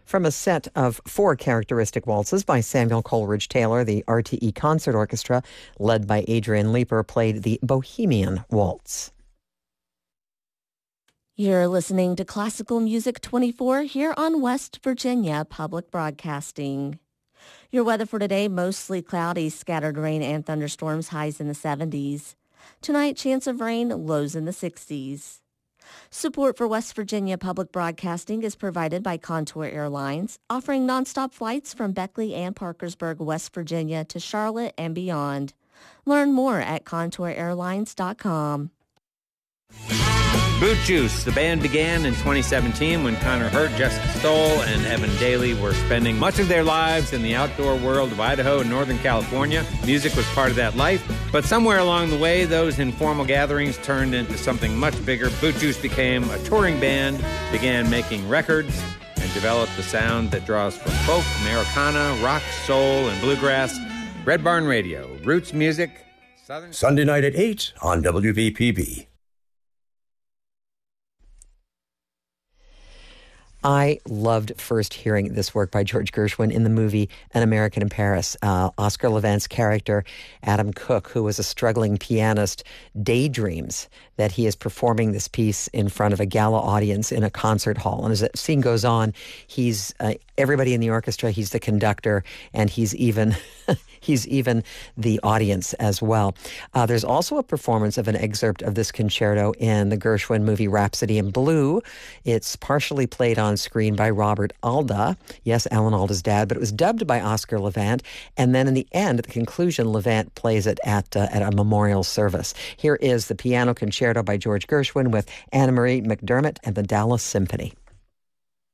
From a set of 4 characteristic waltzes by Samuel Coleridge Taylor, the RTE Concert Orchestra, led by Adrian Leeper, played the Bohemian Waltz. You're listening to Classical Music 24 here on West Virginia Public Broadcasting. Your weather for today, mostly cloudy, scattered rain and thunderstorms, highs in the 70s. Tonight, chance of rain, lows in the 60s. Support for West Virginia Public Broadcasting is provided by Contour Airlines, offering nonstop flights from Beckley and Parkersburg, West Virginia to Charlotte and beyond. Learn more at contourairlines.com. Boot Juice. The band began in 2017 when Connor Hurt, Jessica Stoll, and Evan Daly were spending much of their lives in the outdoor world of Idaho and Northern California. Music was part of that life, but somewhere along the way, those informal gatherings turned into something much bigger. Boot Juice became a touring band, began making records, and developed the sound that draws from folk, Americana, rock, soul, and bluegrass. Red Barn Radio, roots music, Southern... Sunday night at 8 on WVPB. I loved first hearing this work by George Gershwin in the movie An American in Paris. Oscar Levant's character, Adam Cook, who was a struggling pianist, daydreams that he is performing this piece in front of a gala audience in a concert hall. And as the scene goes on, he's everybody in the orchestra, he's the conductor, and he's even he's even the audience as well. There's also a performance of an excerpt of this concerto in the Gershwin movie Rhapsody in Blue. It's partially played on screen by Robert Alda. Yes, Alan Alda's dad, but it was dubbed by Oscar Levant. And then in the end, at the conclusion, Levant plays it at a memorial service. Here is the piano concerto by George Gershwin with Anna Marie McDermott and the Dallas Symphony.